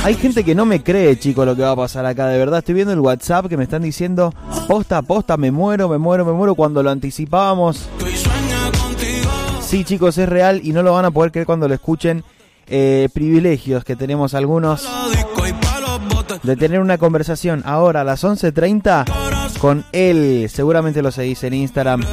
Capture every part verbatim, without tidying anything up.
Hay gente que no me cree, chicos, lo que va a pasar acá. De verdad, estoy viendo el WhatsApp que me están diciendo, posta, posta, me muero, me muero, me muero, cuando lo anticipábamos. Sí, chicos, es real y no lo van a poder creer cuando lo escuchen. Eh, privilegios que tenemos algunos de tener una conversación ahora a las once treinta con él. Seguramente lo seguís en Instagram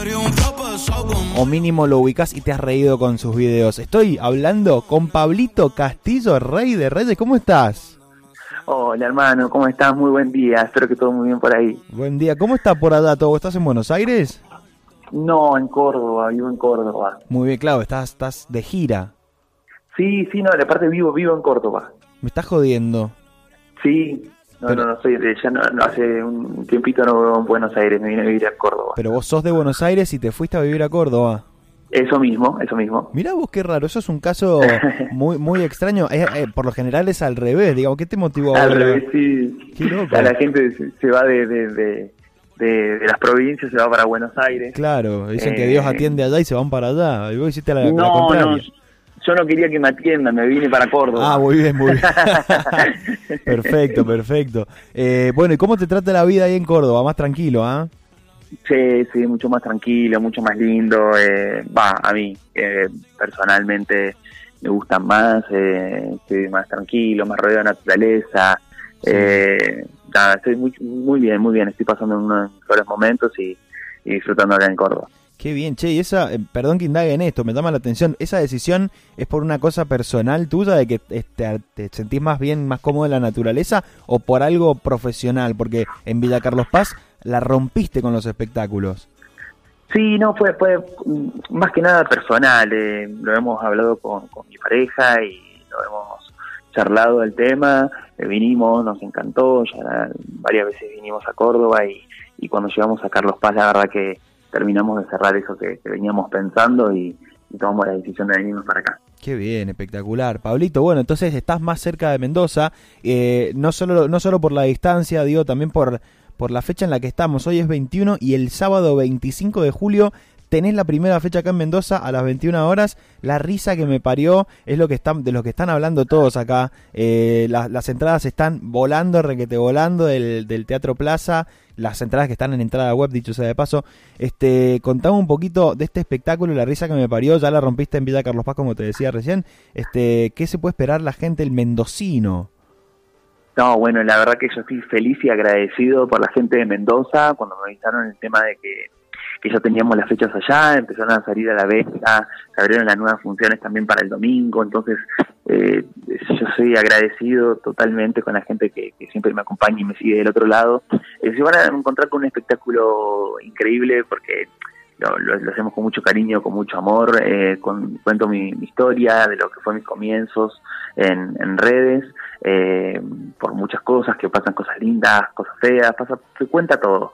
o mínimo lo ubicás y te has reído con sus videos. Estoy hablando con Pablito Castillo, Rey de Reyes. ¿Cómo estás? Hola, hermano, ¿cómo estás? Muy buen día, espero que todo muy bien por ahí. Buen día, ¿cómo está por allá todo? ¿Estás en Buenos Aires? No, en Córdoba, vivo en Córdoba. Muy bien, claro, estás, estás de gira. Sí, sí, no, de parte vivo, vivo en Córdoba. Me estás jodiendo. Sí, no, pero, no, no, soy de, ya no, no, hace un tiempito no vivo en Buenos Aires, me vine a vivir a Córdoba. Pero vos sos de Buenos Aires y te fuiste a vivir a Córdoba. Eso mismo, eso mismo. Mirá vos qué raro, eso es un caso muy muy extraño. Eh, eh, por lo general es al revés, digamos, ¿qué te motivó a Al volver? revés, sí. Qué loco. A la gente se, se va de, de, de, de, de las provincias, se va para Buenos Aires. Claro, dicen eh, que Dios atiende allá y se van para allá. Y vos hiciste la, no, la contraria. No, yo no quería que me atiendan, me vine para Córdoba. Ah, muy bien, muy bien. Perfecto, perfecto. Eh, bueno, ¿y cómo te trata la vida ahí en Córdoba? Más tranquilo, ¿ah? ¿eh? Sí, sí, mucho más tranquilo, mucho más lindo. Eh, va, a mí eh, personalmente me gustan más, eh, estoy más tranquilo, más rodeado de naturaleza. Sí. Eh, nada, estoy muy, muy bien, muy bien. Estoy pasando unos mejores momentos y, y disfrutando acá en Córdoba. Qué bien, che, y esa, eh, perdón que indague en esto, me llama la atención, ¿esa decisión es por una cosa personal tuya de que te, te sentís más bien, más cómodo en la naturaleza o por algo profesional? Porque en Villa Carlos Paz la rompiste con los espectáculos. Sí, no, fue, fue más que nada personal, eh, lo hemos hablado con, con mi pareja y lo hemos charlado del tema, eh, vinimos, nos encantó, ya varias veces vinimos a Córdoba y, y cuando llegamos a Carlos Paz la verdad que terminamos de cerrar eso que, que veníamos pensando y, y tomamos la decisión de venirnos para acá. Qué bien, espectacular. Pablito, bueno, entonces estás más cerca de Mendoza, eh, no solo no solo por la distancia, digo, también por, por la fecha en la que estamos. Hoy es veintiuno y el sábado veinticinco de julio tenés la primera fecha acá en Mendoza a las veintiuna horas. La risa que me parió es lo que están, de lo que están hablando todos acá. Eh, la, las entradas están volando, requete volando del, del Teatro Plaza. Las entradas que están en entrada web, dicho sea de paso. Este, contame un poquito de este espectáculo, la risa que me parió. Ya la rompiste en Villa Carlos Paz, como te decía recién. Este, ¿qué se puede esperar la gente, el mendocino? No, bueno, la verdad que yo estoy feliz y agradecido por la gente de Mendoza cuando me avisaron el tema de que que ya teníamos las fechas allá, empezaron a salir a la venta, se abrieron las nuevas funciones también para el domingo, entonces eh, yo soy agradecido totalmente con la gente que, que siempre me acompaña y me sigue del otro lado. Eh, se van a encontrar con un espectáculo increíble porque lo, lo, lo hacemos con mucho cariño, con mucho amor, eh, con, cuento mi, mi historia de lo que fue mis comienzos en, en redes, eh, por muchas cosas, que pasan cosas lindas, cosas feas, pasa, se cuenta todo.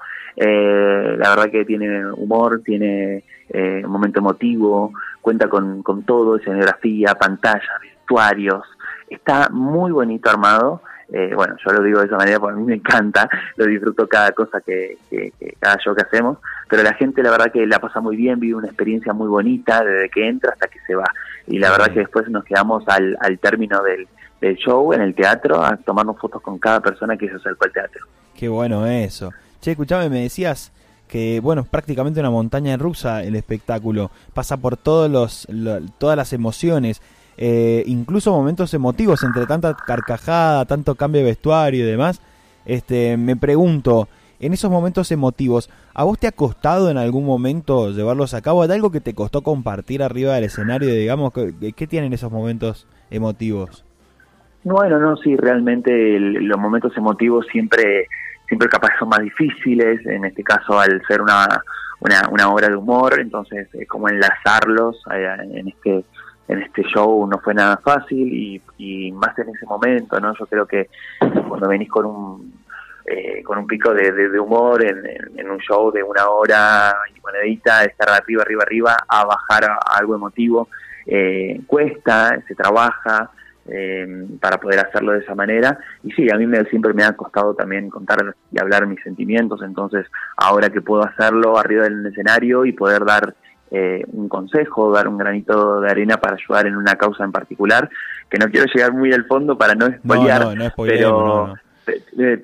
Eh, la verdad que tiene humor, tiene eh, un momento emotivo, cuenta con, con todo, escenografía, pantalla, vestuarios, está muy bonito armado. Eh, bueno, yo lo digo de esa manera porque a mí me encanta, lo disfruto cada cosa que, que, que cada show que hacemos, pero la gente la verdad que la pasa muy bien, vive una experiencia muy bonita desde que entra hasta que se va, y la verdad que después nos quedamos al, al término del, del show en el teatro a tomarnos fotos con cada persona que se acercó al teatro. Qué bueno eso. Che, escuchame, me decías que, bueno, es prácticamente una montaña rusa el espectáculo. Pasa por todos los, lo, todas las emociones, eh, incluso momentos emotivos entre tanta carcajada, tanto cambio de vestuario y demás. Este, me pregunto, en esos momentos emotivos, ¿a vos te ha costado en algún momento llevarlos a cabo? ¿Hay algo que te costó compartir arriba del escenario? Digamos, ¿qué, qué tienen esos momentos emotivos? Bueno, no, sí, realmente el, los momentos emotivos siempre... siempre capaz son más difíciles, en este caso al ser una una, una obra de humor, entonces eh, como enlazarlos eh, en este en este show no fue nada fácil y, y más en ese momento, ¿no? Yo creo que cuando venís con un eh, con un pico de, de, de humor en, en, en un show de una hora y monedita, estar arriba, arriba, arriba, a bajar a, a algo emotivo, eh, cuesta, se trabaja, Eh, para poder hacerlo de esa manera, y sí, a mí me, siempre me ha costado también contar y hablar mis sentimientos, entonces ahora que puedo hacerlo arriba del escenario y poder dar eh, un consejo, dar un granito de arena para ayudar en una causa en particular, que no quiero llegar muy al fondo para no spoilear, no, no, no spoilemos, pero, no, no. Pe-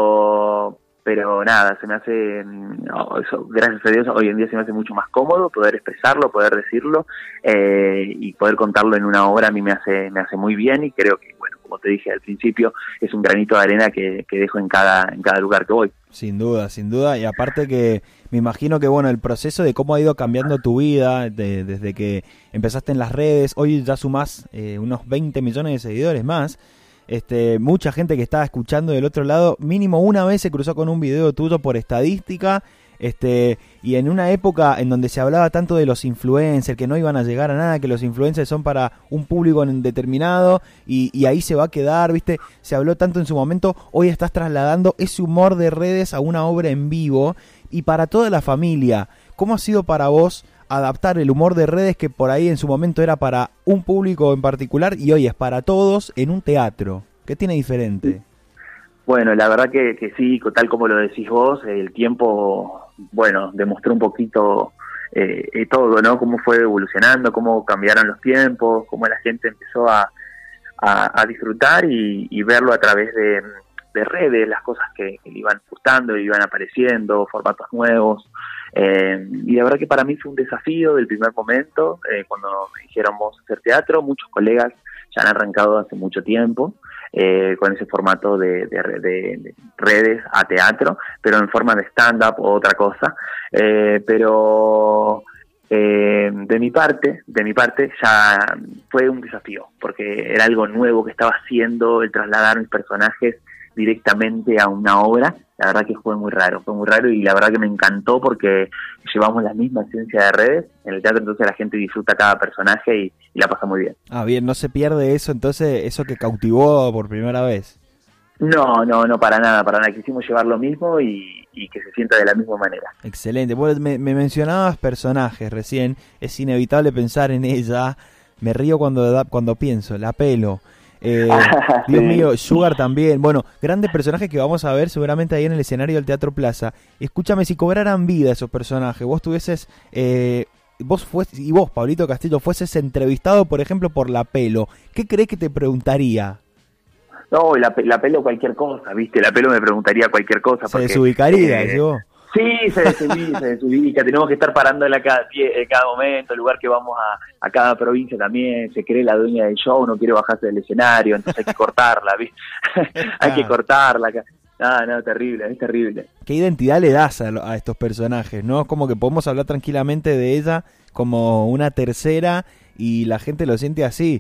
pero pero nada, se me hace, no, eso, gracias a Dios, hoy en día se me hace mucho más cómodo poder expresarlo, poder decirlo, eh, y poder contarlo en una obra a mí me hace me hace muy bien, y creo que, bueno, como te dije al principio, es un granito de arena que, que dejo en cada en cada lugar que voy. Sin duda, sin duda, y aparte que me imagino que, bueno, el proceso de cómo ha ido cambiando tu vida de, desde que empezaste en las redes, hoy ya sumás eh, unos veinte millones de seguidores más. Este, mucha gente que estaba escuchando del otro lado, mínimo una vez se cruzó con un video tuyo por estadística, este, y en una época en donde se hablaba tanto de los influencers, que no iban a llegar a nada, que los influencers son para un público determinado, y, y ahí se va a quedar, ¿viste? Se habló tanto en su momento, hoy estás trasladando ese humor de redes a una obra en vivo, y para toda la familia, ¿cómo ha sido para vos adaptar el humor de redes que por ahí en su momento era para un público en particular y hoy es para todos en un teatro? ¿Qué tiene diferente? Bueno, la verdad que, que sí, tal como lo decís vos, el tiempo, bueno, demostró un poquito eh, eh, todo, ¿no? Cómo fue evolucionando, cómo cambiaron los tiempos, cómo la gente empezó a, a, a disfrutar y, y verlo a través de, de redes, las cosas que, que le iban gustando, iban apareciendo, formatos nuevos. Eh, y la verdad que para mí fue un desafío del primer momento, eh, cuando me dijeron vamos a hacer teatro. Muchos colegas ya han arrancado hace mucho tiempo eh, con ese formato de, de, de, de redes a teatro, pero en forma de stand-up o otra cosa. Eh, pero eh, de mi parte, de mi parte ya fue un desafío, porque era algo nuevo que estaba haciendo, el trasladar mis personajes directamente a una obra. La verdad que fue muy raro, fue muy raro y la verdad que me encantó porque llevamos la misma esencia de redes en el teatro, entonces la gente disfruta cada personaje y, y la pasa muy bien. Ah, bien, no se pierde eso, entonces, eso que cautivó por primera vez. No, no, no, para nada, para nada. Quisimos llevar lo mismo y, y que se sienta de la misma manera. Excelente. Bueno, me, me mencionabas personajes recién, es inevitable pensar en ella, me río cuando, da, cuando pienso, la Pelo. Eh, Dios sí. mío, Sugar también. Bueno, grandes personajes que vamos a ver seguramente ahí en el escenario del Teatro Plaza. Escúchame, si cobraran vida esos personajes, vos tuvieses, eh, vos fues, y vos, Pablito Castillo, fueses entrevistado, por ejemplo, por la Pelo, ¿qué crees que te preguntaría? No, la, la Pelo cualquier cosa, ¿viste? La Pelo me preguntaría cualquier cosa. Se porque, desubicaría, eh, ¿sí vos? Sí, se desubica, se desubica, tenemos que estar parándola cada, pie, eh, cada momento, el lugar que vamos a, a cada provincia también, se cree la dueña del show, no quiere bajarse del escenario, entonces hay que cortarla, ¿viste? Hay que cortarla. No, no, terrible, es terrible. ¿Qué identidad le das a, a estos personajes, no? Es como que podemos hablar tranquilamente de ella como una tercera y la gente lo siente así.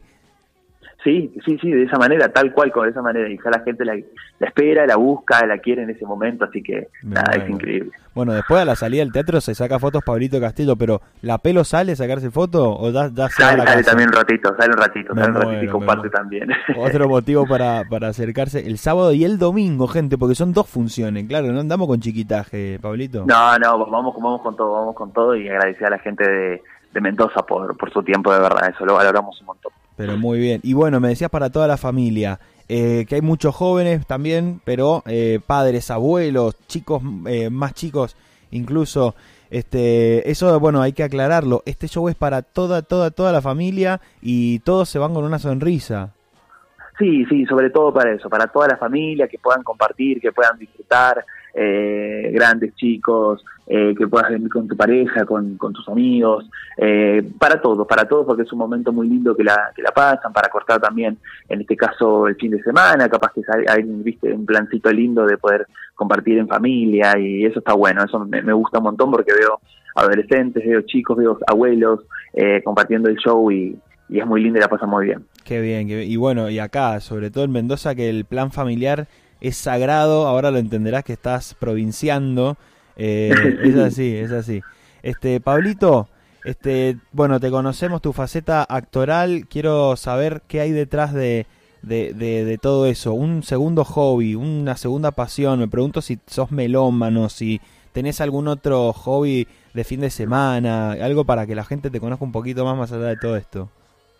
Sí, sí, sí, de esa manera, tal cual, con esa manera, y ya la gente la, la espera, la busca, la quiere en ese momento, así que nada, bueno. Es increíble. Bueno, después a la salida del teatro se saca fotos Pablito Castillo, pero ¿la Pelo sale a sacarse foto o ya, ya se sale, va a la sale casa? también un ratito, sale un ratito, me sale un muero, ratito y comparte también. Otro motivo para, para acercarse el sábado y el domingo, gente, porque son dos funciones, claro, no andamos con chiquitaje, Pablito. No, no, vamos, vamos con todo, vamos con todo y agradecer a la gente de, de Mendoza por, por su tiempo, de verdad, eso lo valoramos un montón. Pero muy bien. Y bueno, me decías para toda la familia, eh, que hay muchos jóvenes también, pero eh, padres, abuelos, chicos eh, más chicos incluso. Este, eso, bueno, hay que aclararlo. Este show es para toda, toda, toda la familia y todos se van con una sonrisa. Sí, sí, sobre todo para eso, para toda la familia, que puedan compartir, que puedan disfrutar, eh, grandes, chicos, eh, que puedas venir con tu pareja, con, con tus amigos, eh, para todos, para todos, porque es un momento muy lindo que la que la pasan, para cortar también, en este caso, el fin de semana, capaz que hay, hay viste, un plancito lindo de poder compartir en familia, y eso está bueno, eso me, me gusta un montón porque veo adolescentes, veo chicos, veo abuelos eh, compartiendo el show y y es muy lindo y la pasa muy bien. Qué bien, qué bien. Y bueno, y acá, sobre todo en Mendoza, que el plan familiar es sagrado, ahora lo entenderás que estás provinciando, eh, es así, es así. Este, Pablito, este, bueno, te conocemos tu faceta actoral, quiero saber qué hay detrás de, de, de, de todo eso, un segundo hobby, una segunda pasión, me pregunto si sos melómano, si tenés algún otro hobby de fin de semana, algo para que la gente te conozca un poquito más más allá de todo esto.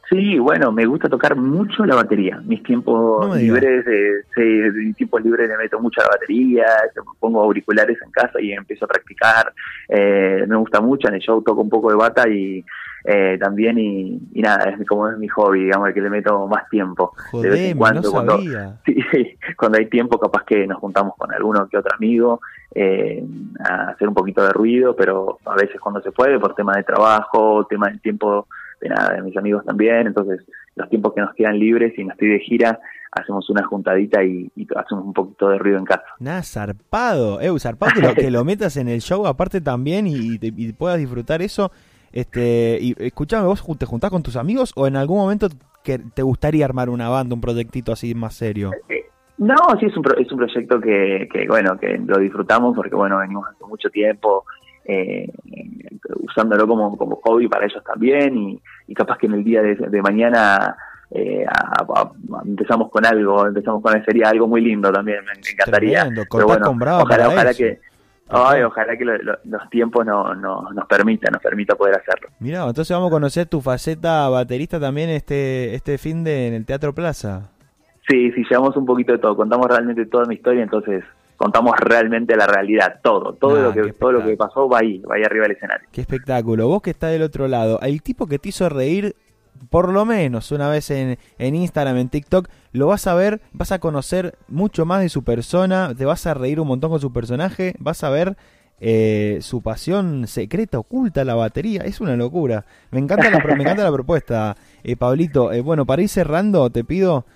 Sí, bueno, me gusta tocar mucho la batería. Mis tiempos No me libres, eh, sí, mis tiempos libres le meto mucho a la batería, pongo auriculares en casa y empiezo a practicar. Eh, me gusta mucho, en el show toco un poco de bata y eh, también, y, y nada, es como es mi hobby, digamos, el que le meto más tiempo. Joder, de vez en cuando, no cuando, sabía. sí, sí, cuando hay tiempo, capaz que nos juntamos con alguno que otro amigo eh, a hacer un poquito de ruido, pero a veces cuando se puede, por tema de trabajo, tema del tiempo de nada, de mis amigos también, entonces los tiempos que nos quedan libres y no estoy de gira, hacemos una juntadita y, y hacemos un poquito de ruido en casa. Nada, zarpado, eh, zarpado que lo, que lo metas en el show aparte también y, y, te, y puedas disfrutar eso. Este, y escuchame, ¿vos te juntás con tus amigos o en algún momento que te gustaría armar una banda, un proyectito así más serio? Eh, no, sí, es un, pro, es un proyecto que, que, bueno, que lo disfrutamos porque, bueno, venimos hace mucho tiempo eh, usándolo como, como hobby para ellos también y, y capaz que en el día de, de mañana eh, a, a, a, empezamos con algo, empezamos con sería algo muy lindo también, me, me encantaría. Tremendo, pero bueno, con brava ojalá, para ojalá eso. que ay, ojalá que lo, lo, los tiempos no, no, nos permitan, nos permita poder hacerlo. Mirá, entonces vamos a conocer tu faceta baterista también este este fin de en el Teatro Plaza. Sí, sí, llevamos un poquito de todo, contamos realmente toda mi historia, entonces contamos realmente la realidad, todo, todo Ah, lo que todo lo que pasó va ahí, va ahí arriba del escenario. Qué espectáculo. Vos que estás del otro lado, el tipo que te hizo reír por lo menos una vez en, en Instagram, en TikTok, lo vas a ver, vas a conocer mucho más de su persona, te vas a reír un montón con su personaje, vas a ver eh, su pasión secreta, oculta, la batería, es una locura. Me encanta la, me encanta la propuesta, eh, Pablito. Eh, bueno, para ir cerrando, te pido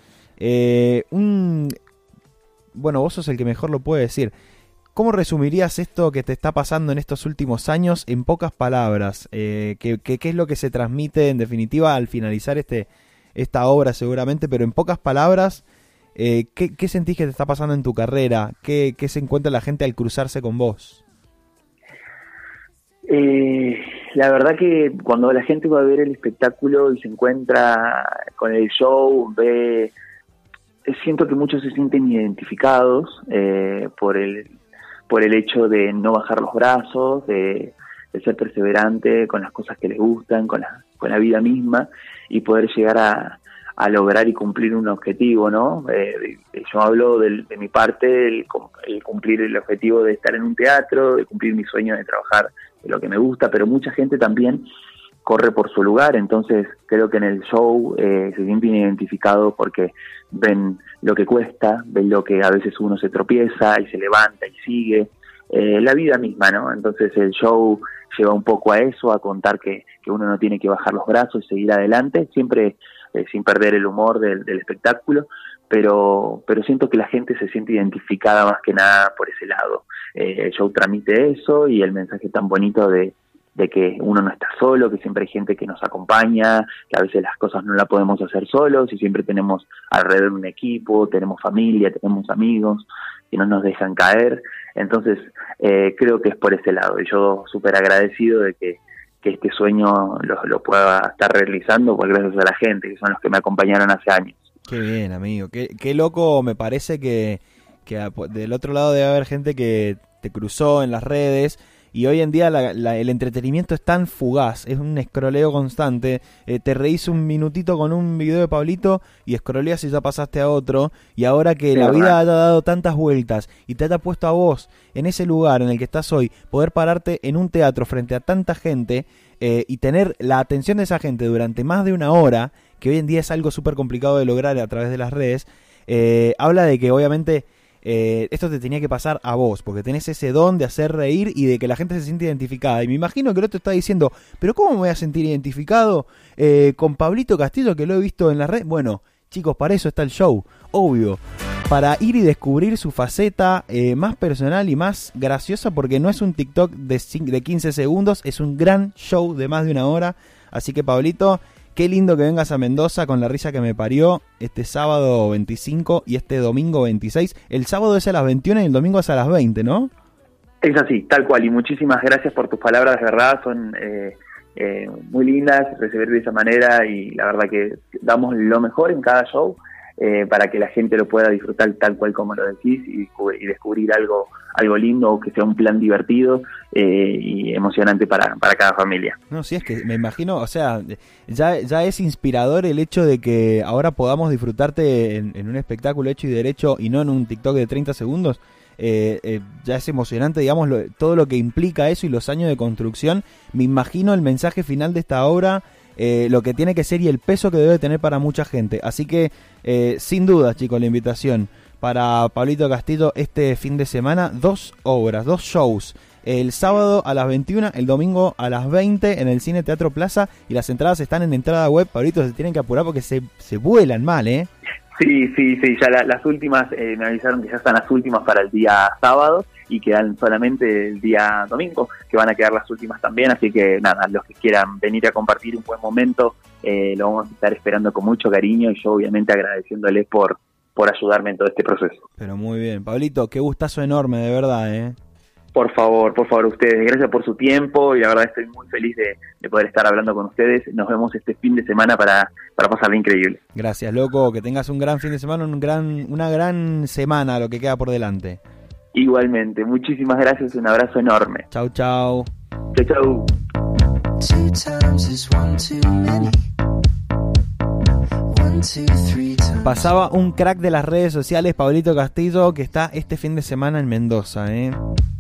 eh, un... Bueno, vos sos el que mejor lo puede decir. ¿Cómo resumirías esto que te está pasando en estos últimos años en pocas palabras? Eh, ¿qué, qué, ¿Qué es lo que se transmite en definitiva al finalizar este esta obra seguramente? Pero en pocas palabras, eh, ¿qué, ¿qué sentís que te está pasando en tu carrera? ¿Qué, qué se encuentra la gente al cruzarse con vos? Eh, la verdad que cuando la gente va a ver el espectáculo y se encuentra con el show, ve... Siento que muchos se sienten identificados eh, por el por el hecho de no bajar los brazos, de, de ser perseverante con las cosas que les gustan, con la, con la vida misma y poder llegar a, a lograr y cumplir un objetivo, ¿no? Eh, yo hablo del, de mi parte, el, el cumplir el objetivo de estar en un teatro, de cumplir mi sueño de trabajar de lo que me gusta, pero mucha gente también corre por su lugar, entonces creo que en el show eh, se sienten identificados porque ven lo que cuesta, ven lo que a veces uno se tropieza y se levanta y sigue, eh, la vida misma, ¿no? Entonces el show lleva un poco a eso, a contar que, que uno no tiene que bajar los brazos y seguir adelante, siempre eh, sin perder el humor del, del espectáculo, pero pero siento que la gente se siente identificada más que nada por ese lado. Eh, el show transmite eso y el mensaje tan bonito de de que uno no está solo, que siempre hay gente que nos acompaña, que a veces las cosas no las podemos hacer solos y siempre tenemos alrededor un equipo, tenemos familia, tenemos amigos que no nos dejan caer. Entonces eh, creo que es por ese lado y yo súper agradecido de que, que este sueño lo, lo pueda estar realizando pues gracias a la gente, que son los que me acompañaron hace años. Qué bien, amigo, qué, qué loco me parece que, que del otro lado debe haber gente que te cruzó en las redes. Y hoy en día la, la, el entretenimiento es tan fugaz, es un escroleo constante, eh, te reís un minutito con un video de Pablito y escroleas y ya pasaste a otro, y ahora que sí, la vida haya dado tantas vueltas y te haya puesto a vos en ese lugar en el que estás hoy, poder pararte en un teatro frente a tanta gente eh, y tener la atención de esa gente durante más de una hora, que hoy en día es algo súper complicado de lograr a través de las redes, eh, habla de que obviamente... Eh, esto te tenía que pasar a vos, porque tenés ese don de hacer reír y de que la gente se siente identificada. Y me imagino que el otro está diciendo, pero ¿cómo me voy a sentir identificado eh, con Pablito Castillo, que lo he visto en la red? Bueno, chicos, para eso está el show, obvio, para ir y descubrir su faceta eh, más personal y más graciosa, porque no es un TikTok de, de quince segundos, es un gran show de más de una hora. Así que, Pablito, qué lindo que vengas a Mendoza con la risa que me parió este sábado veinticinco y este domingo veintiséis. El sábado es a las veintiuna y el domingo es a las veinte, ¿no? Es así, tal cual. Y muchísimas gracias por tus palabras, de verdad. Son eh, eh, muy lindas recibir de esa manera y la verdad que damos lo mejor en cada show. eh, para que la gente lo pueda disfrutar tal cual como lo decís y, y descubrir algo algo lindo, que sea un plan divertido eh, y emocionante para, para cada familia. No, sí, es que me imagino, o sea, ya, ya es inspirador el hecho de que ahora podamos disfrutarte en, en un espectáculo hecho y derecho y no en un TikTok de treinta segundos. Eh, eh, ya es emocionante, digamos, lo, todo lo que implica eso y los años de construcción. Me imagino el mensaje final de esta obra, eh, lo que tiene que ser y el peso que debe tener para mucha gente. Así que, eh, sin duda, chicos, la invitación para Pablito Castillo este fin de semana, dos obras, dos shows. El sábado a las veintiuna, el domingo a las veinte en el Cine Teatro Plaza, y las entradas están en entrada web. Pablito, se tienen que apurar porque se, se vuelan mal, ¿eh? Sí, sí, sí, ya la, las últimas, eh, me avisaron que ya están las últimas para el día sábado y quedan solamente el día domingo, que van a quedar las últimas también, así que nada, los que quieran venir a compartir un buen momento, eh, lo vamos a estar esperando con mucho cariño y yo obviamente agradeciéndoles por, por ayudarme en todo este proceso. Pero muy bien, Pablito, qué gustazo enorme, de verdad, ¿eh? Por favor, por favor, ustedes, gracias por su tiempo y la verdad estoy muy feliz de, de poder estar hablando con ustedes. Nos vemos este fin de semana para, para pasarla increíble. Gracias, loco, que tengas un gran fin de semana, un gran, una gran semana lo que queda por delante. Igualmente, muchísimas gracias, un abrazo enorme. Chau, chau. Chau, chau. Pasaba un crack de las redes sociales, Pablito Castillo, que está este fin de semana en Mendoza, ¿eh?